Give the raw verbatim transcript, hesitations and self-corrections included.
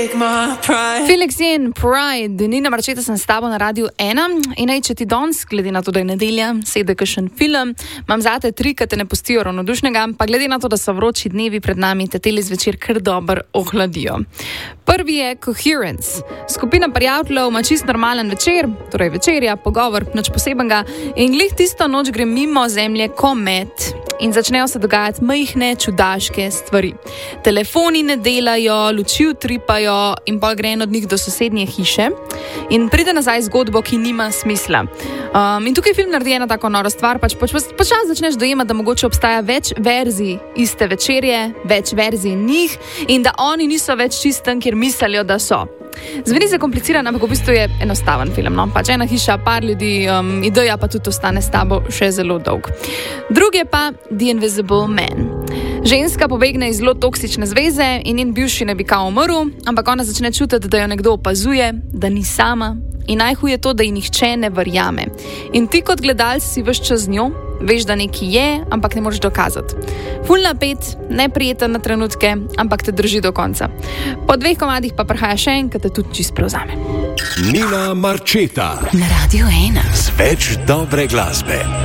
Felix in Pride, Nina Marčeta sem s tabo na Radiu ena in naj, če ti danes, glede na to, da je nedelja, sede kakšen film, imam zate tri, ki te ne pustijo ravnodušnega, pa glede na to, da so vroči dnevi pred nami, te teli zvečer kar dober ohladijo. Prvi je Coherence. Skupina prijateljev ima čist normalen večer, torej večerja, pogovor, nič posebenega in glih tisto noč gre mimo zemlje komet in začnejo se dogajati majhne, čudaške stvari. Telefoni ne delajo, luči utripajo in pa gre en od njih do sosednje hiše in pride nazaj zgodbo, ki nima smisla. Um, in tukaj film naredi ena tako nora stvar, pač počas pač, začneš dojemati, da mogoče obstaja več verzij iste večerje, več verzij njih in da oni niso več čistem, kjer mislijo, da so. Zveni se kompliciran, ampak v bistvu je enostaven film. No? Pač ena hiša, par ljudi, um, ideja pa tudi ostane s tabo še zelo dolg. Drugi je pa The Invisible Man. Ženska pobegne iz zelo toksične zveze in njen bivši ne bi kao umrl, ampak ona začne čutiti, da jo nekdo opazuje, da ni sama in najhuje to, da ji nihče ne verjame. In ti kot gledalec si ves čas z njo, veš, da nekaj je, ampak ne moreš dokazati. Ful napet, neprijeten na trenutke, ampak te drži do konca. Po dveh komadih pa prihaja še en, ki te tudi čist prevzame. Nina Marčeta na Radiu ena. Z več dobre glasbe.